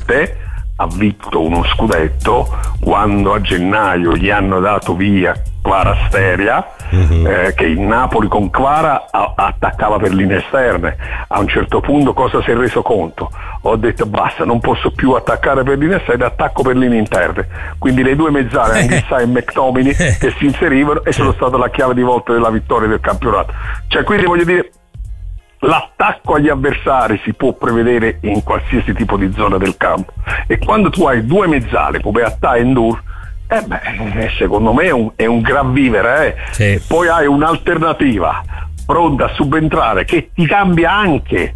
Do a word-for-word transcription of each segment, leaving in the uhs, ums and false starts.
volte ha vinto uno scudetto quando a gennaio gli hanno dato via Kvaratskhelia, mm-hmm. eh, che in Napoli con Kvara a- attaccava per linee esterne. A un certo punto cosa si è reso conto? Ho detto basta, non posso più attaccare per linee esterne, attacco per linee interne. Quindi le due mezzale, Anguissa e McTominay, che si inserivano e sono stata la chiave di volta della vittoria del campionato. Cioè, quindi voglio dire, l'attacco agli avversari si può prevedere in qualsiasi tipo di zona del campo, e quando tu hai due mezzale come Atta e Ndour, eh beh, secondo me è un, è un gran vivere, eh. Sì. Poi hai un'alternativa pronta a subentrare che ti cambia anche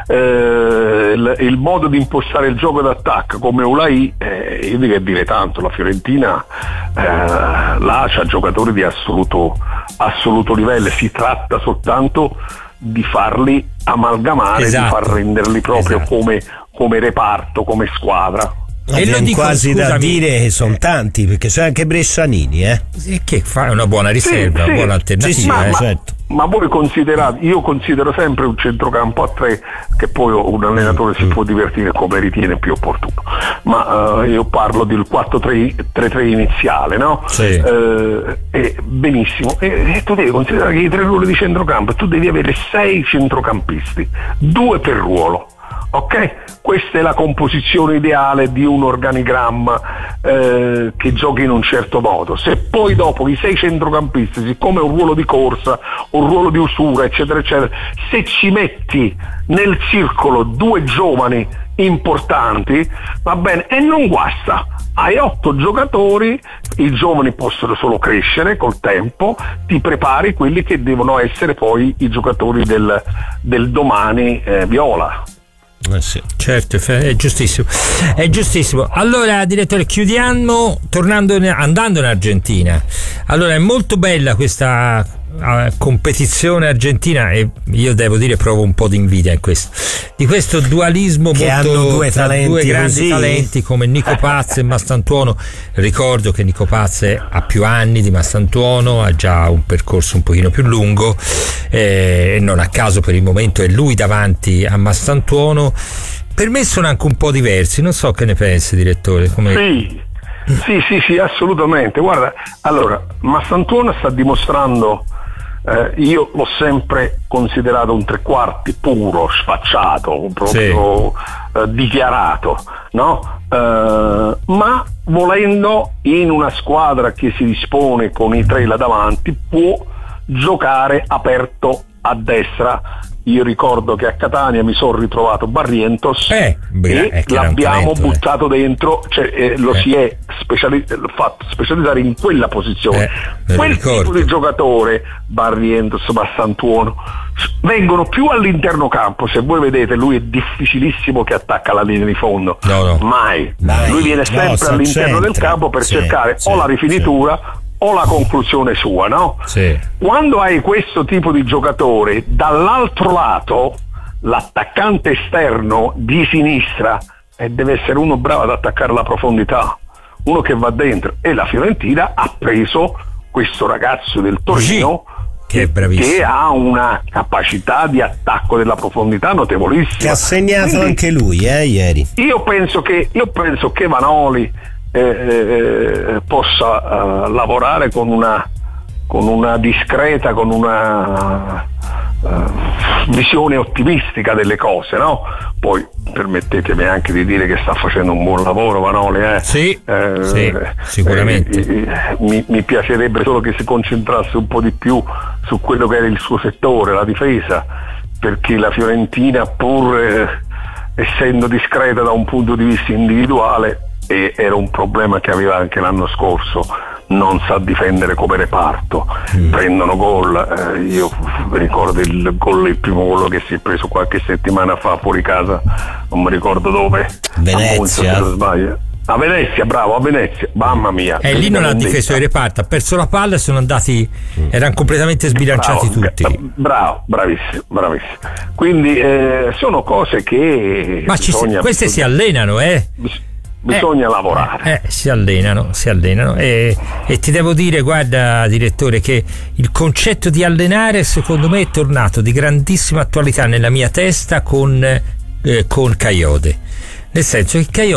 eh, il, il modo di impostare il gioco d'attacco come Ulai. eh, io dico che dire tanto, la Fiorentina eh, là c'ha giocatori di assoluto assoluto livello, si tratta soltanto di farli amalgamare, esatto. di far renderli proprio esatto. come, come reparto, come squadra. E lo dico, quasi scusami, da dire che sono tanti, perché sono anche Bressanini, eh? E che fa una buona riserva, sì, una buona sì, alternativa. Sì, ma, eh. ma, certo. ma voi considerate, io considero sempre un centrocampo a tre, che poi un allenatore si può divertire come ritiene più opportuno, ma uh, io parlo del quattro tre tre iniziale, no? Sì. Uh, e benissimo, e, e tu devi considerare che i tre ruoli di centrocampo, tu devi avere sei centrocampisti, due per ruolo. Ok? Questa è la composizione ideale di un organigramma eh, che giochi in un certo modo. Se poi dopo i sei centrocampisti, siccome è un ruolo di corsa, un ruolo di usura, eccetera eccetera, se ci metti nel circolo due giovani importanti, va bene, e non guasta. Hai otto giocatori, i giovani possono solo crescere col tempo, ti prepari quelli che devono essere poi i giocatori del, del domani eh, viola. Eh sì. Certo, è giustissimo, è giustissimo. Allora, direttore, chiudiamo tornando in, andando in Argentina. Allora, è molto bella questa uh, competizione argentina, e io devo dire provo un po' di invidia in questo, di questo dualismo che molto, hanno due, talenti due grandi così. talenti come Nico Paz e Mastantuono. Ricordo che Nico Paz ha più anni di Mastantuono, ha già un percorso un pochino più lungo, e eh, non a caso per il momento è lui davanti a Mastantuono. Per me sono anche un po' diversi, non so che ne pensi, direttore. Come... Sì, sì, sì, sì, assolutamente. Guarda, allora, Mastantuono sta dimostrando, eh, io l'ho sempre considerato un tre quarti puro, sfacciato, proprio sì. eh, dichiarato, no? Eh, ma volendo, in una squadra che si dispone con i tre là davanti, può giocare aperto a destra. Io ricordo che a Catania mi sono ritrovato Barrientos eh, beh, e l'abbiamo talento, buttato eh. dentro, cioè eh, lo eh. si è speciali- fatto specializzare in quella posizione. Eh, Quel ricordo. tipo di giocatore, Barrientos, Mastantuono, vengono più all'interno campo. Se voi vedete, lui è difficilissimo che attacca la linea di fondo, no, no. mai. Mai. Lui viene sempre no, all'interno del campo per sì, cercare sì, o la rifinitura sì. o la conclusione sua, no? Sì. Quando hai questo tipo di giocatore, dall'altro lato l'attaccante esterno di sinistra eh, deve essere uno bravo ad attaccare la profondità, uno che va dentro, e la Fiorentina ha preso questo ragazzo del Torino che, è bravissimo, che ha una capacità di attacco della profondità notevolissima, che ha segnato quindi, anche lui eh, ieri. Io penso che, io penso che Vanoli Eh, eh, possa uh, lavorare con una con una discreta, con una uh, visione ottimistica delle cose, no? Poi permettetemi anche di dire che sta facendo un buon lavoro Vanoli, eh? Sì, eh, sì, sicuramente. Eh, eh, mi, mi piacerebbe solo che si concentrasse un po' di più su quello che era il suo settore, la difesa, perché la Fiorentina, pur eh, essendo discreta da un punto di vista individuale, e era un problema che aveva anche l'anno scorso, non sa difendere come reparto, mm. prendono gol, eh, io ricordo il gol, il primo gol che si è preso qualche settimana fa fuori casa, non mi ricordo dove, Venezia, a Monza, se non sbaglio. A Venezia, bravo, a Venezia, mamma mia. E lì non ha difeso il reparto, ha perso la palla e sono andati, erano completamente sbilanciati bravo, tutti. Bravo, bravissimo, bravissimo. Quindi eh, sono cose che ma ci bisogna, si, queste bisogna, si allenano, eh? Bisogna eh, lavorare. Eh, si allenano, si allenano e, e ti devo dire, guarda direttore, che il concetto di allenare secondo me è tornato di grandissima attualità nella mia testa con, eh, con Kayode. Nel senso che Kayode